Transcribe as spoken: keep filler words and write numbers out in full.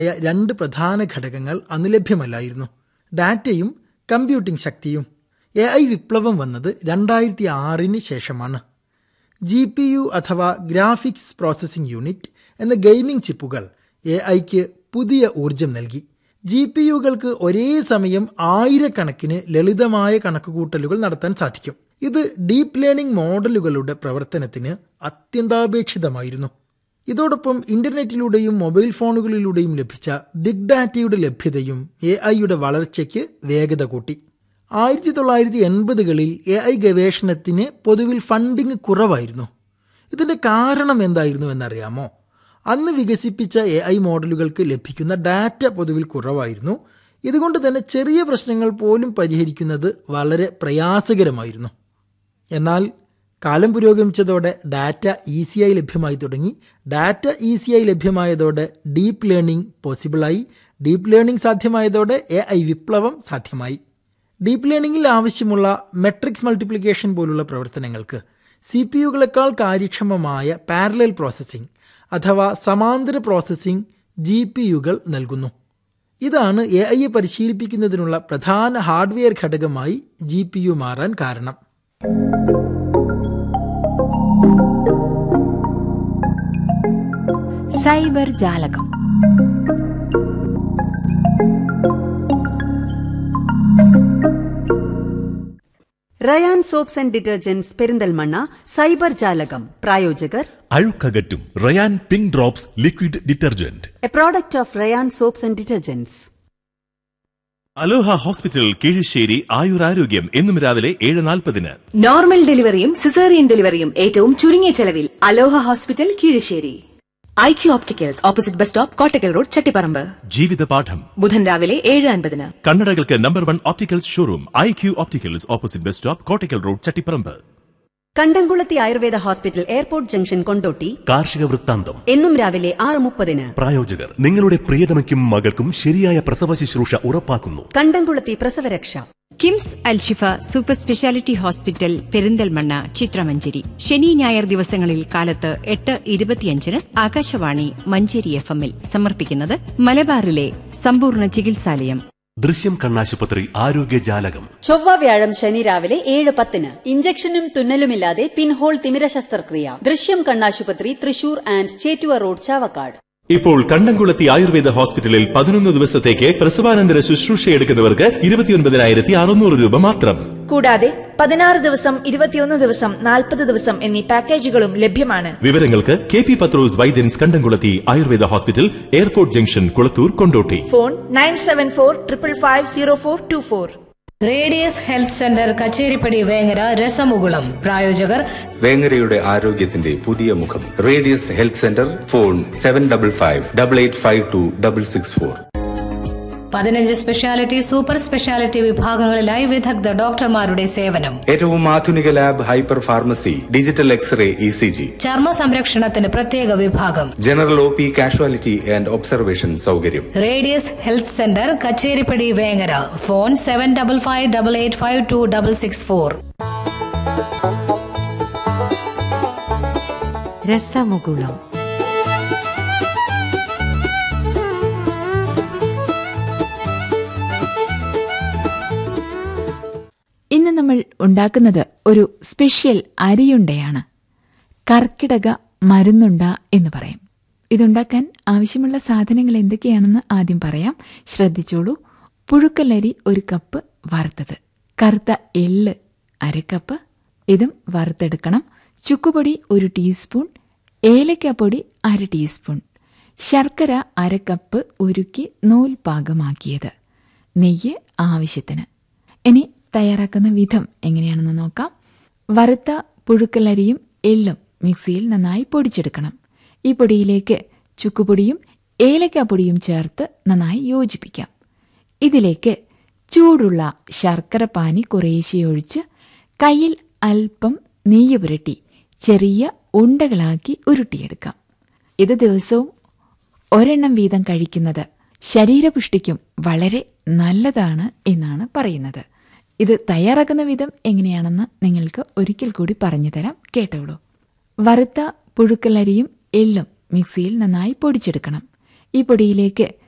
രണ്ട് പ്രധാന ഘടകങ്ങൾ അന്ന് ലഭ്യമല്ലായിരുന്നു: ഡാറ്റയും കമ്പ്യൂട്ടിംഗ് ശക്തിയും. എ ഐ വിപ്ലവം വന്നത് രണ്ടായിരത്തി ആറിന് ശേഷമാണ്. ജി പി യു അഥവാ ഗ്രാഫിക്സ് പ്രോസസ്സിംഗ് യൂണിറ്റ് എന്ന ഗെയിമിംഗ് ചിപ്പുകൾ എ ഐക്ക് പുതിയ ഊർജം നൽകി. ജി പി യുകൾക്ക് ഒരേ സമയം ആയിരക്കണക്കിന് ലളിതമായ കണക്കുകൂട്ടലുകൾ നടത്താൻ സാധിക്കും. ഇത് ഡീപ്പ് ലേണിംഗ് മോഡലുകളുടെ പ്രവർത്തനത്തിന് അത്യന്താപേക്ഷിതമായിരുന്നു. ഇതോടൊപ്പം ഇന്റർനെറ്റിലൂടെയും മൊബൈൽ ഫോണുകളിലൂടെയും ലഭിച്ച ബിഗ് ഡാറ്റയുടെ ലഭ്യതയും എ ഐയുടെ വളർച്ചയ്ക്ക് വേഗത കൂട്ടി. ആയിരത്തി തൊള്ളായിരത്തി എൺപതുകളിൽ എ ഐ ഗവേഷണത്തിന് പൊതുവിൽ ഫണ്ടിങ് കുറവായിരുന്നു. ഇതിന്റെ കാരണം എന്തായിരുന്നു എന്നറിയാമോ? അന്ന് വികസിപ്പിച്ച എ ഐ മോഡലുകൾക്ക് ലഭിക്കുന്ന ഡാറ്റ പൊതുവിൽ കുറവായിരുന്നു. ഇതുകൊണ്ട് തന്നെ ചെറിയ പ്രശ്നങ്ങൾ പോലും പരിഹരിക്കുന്നത് വളരെ പ്രയാസകരമായിരുന്നു. എന്നാൽ കാലം പുരോഗമിച്ചതോടെ ഡാറ്റ ഈസിയായി ലഭ്യമായി തുടങ്ങി. ഡാറ്റ ഈസിയായി ലഭ്യമായതോടെ deep learning പോസിബിളായി. Deep learning സാധ്യമായതോടെ A I വിപ്ലവം സാധ്യമായി. ഡീപ്പ് ലേണിംഗിൽ ആവശ്യമുള്ള മെട്രിക്സ് മൾട്ടിപ്ലിക്കേഷൻ പോലുള്ള പ്രവർത്തനങ്ങൾക്ക് സി പി യുകളെക്കാൾ കാര്യക്ഷമമായ പാരലൽ പ്രോസസ്സിംഗ് അഥവാ സമാന്തര പ്രോസസ്സിംഗ് ജി പി യുകൾ നൽകുന്നു. ഇതാണ് എ ഐയെ പരിശീലിപ്പിക്കുന്നതിനുള്ള പ്രധാന ഹാർഡ്വെയർ ഘടകമായി ജി പി യു മാറാൻ കാരണം. സൈബർ ജാലകം. Ryan soaps and detergents Perinthalmanna cyber ജാലകം. പ്രായോജകർ അഴുക്കകറ്റും Ryan pink drops liquid detergent, A product of Ryan soaps and detergents. Aloha hospital Kizhisseri ആയുരാരോഗ്യം എന്നും രാവിലെ ഏഴ് നാൽപ്പതിന്. നോർമൽ ഡെലിവറിയും സിസേറിയൻ ഡെലിവറിയും ഏറ്റവും ചുരുങ്ങിയ ചെലവിൽ അലോഹ hospital Kizhisseri. I Q opticals opposite bus stop Kottakkal road Chattiparamba. ജീവിതപാഠം ബുധൻ രാവിലെ ഏഴ് അൻപതിന്. കണ്ണടകൾക്ക് number one opticals showroom I Q opticals opposite bus stop Kottakkal road Chattiparamba. കണ്ടംകുളത്തി Ayurveda hospital airport junction Kondotty. കാർഷിക വൃത്താന്തം എന്നും രാവിലെ ആറ് മുപ്പതിന്. പ്രായോജകർ നിങ്ങളുടെ പ്രിയതമയ്ക്കും മകൾക്കും ശരിയായ പ്രസവ ശുശ്രൂഷ ഉറപ്പാക്കുന്നു. കണ്ടംകുളത്തി പ്രസവരക്ഷ. KIMS Alshifa super speciality hospital Perinthalmanna ചിത്രമഞ്ചേരി. ശനി ഞായർ ദിവസങ്ങളിൽ കാലത്ത് എട്ട് ഇരുപത്തിയഞ്ചിന് ആകാശവാണി മഞ്ചേരി എഫ് എമ്മിൽ സമർപ്പിക്കുന്നത് മലബാറിലെ സമ്പൂർണ്ണ ചികിത്സാലയം. ദൃശ്യം കണ്ണാശുപത്രി ആരോഗ്യ ജാലകം. ചൊവ്വ വ്യാഴം ശനി രാവിലെ ഏഴ് പത്തിന്. ഇഞ്ചക്ഷനും തുന്നലുമില്ലാതെ പിൻഹോൾ തിമിര ശസ്ത്രക്രിയ. ദൃശ്യം കണ്ണാശുപത്രി തൃശൂർ ആൻഡ് ചേറ്റുവ റോഡ് ചാവക്കാട്. ഇപ്പോൾ കണ്ടംകുളത്തി ആയുർവേദ ഹോസ്പിറ്റലിൽ പതിനൊന്ന് ദിവസത്തേക്ക് പ്രസവാനന്തര ശുശ്രൂഷയെടുക്കുന്നവർക്ക് ഇരുപത്തിയൊൻപതിനായിരത്തി അറുന്നൂറ് രൂപ മാത്രം. കൂടാതെ പതിനാറ് ദിവസം, ഇരുപത്തിയൊന്ന് ദിവസം, നാൽപ്പത് ദിവസം എന്നീ പാക്കേജുകളും ലഭ്യമാണ്. വിവരങ്ങൾക്ക് കെ പി പത്രോസ് വൈദ്യൻസ് കണ്ടംകുളത്തി Ayurveda hospital, airport junction, Kulathur, Kondotty. Phone nine seven four triple five zero four to four. Radius health centre Kacheripadi Vengara രസമുകുളം. പ്രായോജകർ വേങ്ങരയുടെ ആരോഗ്യത്തിന്റെ പുതിയ മുഖം radius health centre. Phone seven double five double eight five to double six four. പതിനഞ്ച് speciality, super speciality വിഭാഗങ്ങളിലായി വിദഗ്ധ ഡോക്ടർമാരുടെ സേവനം. ഏറ്റവും ആധുനിക lab, hyper pharmacy, digital x-ray, E C G, ചർമ്മ സംരക്ഷണത്തിന് പ്രത്യേക വിഭാഗം, general O P, casualty and observation സൗകര്യം. Radius health centre Kacheripadi Vengara. Phone seven double five double eight five to double six four. രസമുകുളം. ഇന്ന് നമ്മൾ ഉണ്ടാക്കുന്നത് ഒരു സ്പെഷ്യൽ അരിയുണ്ടയാണ്. കർക്കിടക മരുന്നുണ്ട എന്ന് പറയും. ഇതുണ്ടാക്കാൻ ആവശ്യമുള്ള സാധനങ്ങൾ എന്തൊക്കെയാണെന്ന് ആദ്യം പറയാം. ശ്രദ്ധിച്ചോളൂ. പുഴുക്കലരി ഒരു കപ്പ് വറുത്തത്, കറുത്ത എള്ള് അര കപ്പ്, ഇതും വറുത്തെടുക്കണം. ചുക്കുപൊടി ഒരു ടീസ്പൂൺ, ഏലക്കാപ്പൊടി അര ടീസ്പൂൺ, ശർക്കര അര കപ്പ് ഉരുക്കി നൂൽ പാകമാക്കിയത്, നെയ്യ് ആവശ്യത്തിന്. ഇനി തയ്യാറാക്കുന്ന വിധം എങ്ങനെയാണെന്ന് നോക്കാം. വറുത്ത പുഴുക്കലരിയും എള്ളും മിക്സിയിൽ നന്നായി പൊടിച്ചെടുക്കണം. ഈ പൊടിയിലേക്ക് ചുക്കുപൊടിയും ഏലക്കാപ്പൊടിയും ചേർത്ത് നന്നായി യോജിപ്പിക്കാം. ഇതിലേക്ക് ചൂടുള്ള ശർക്കര പാനി കുറേശ്ശെ ഒഴിച്ച് കയ്യിൽ അല്പം നെയ്യ് പുരട്ടി ചെറിയ ഉണ്ടകളാക്കി ഉരുട്ടിയെടുക്കാം. ഇത് ദിവസവും ഒരെണ്ണം വീതം കഴിക്കുന്നത് ശരീരപുഷ്ടിക്കും വളരെ നല്ലതാണ് എന്നാണ് പറയുന്നത്. ഇത് തയ്യാറാക്കുന്ന വിധം എങ്ങനെയാണെന്ന് നിങ്ങൾക്ക് ഒരിക്കൽ കൂടി പറഞ്ഞു തരാം, കേട്ടോളൂ. വറുത്ത പുഴുക്കലരിയും എള്ളും മിക്സിയിൽ നന്നായി പൊടിച്ചെടുക്കണം. ഈ പൊടിയിലേക്ക്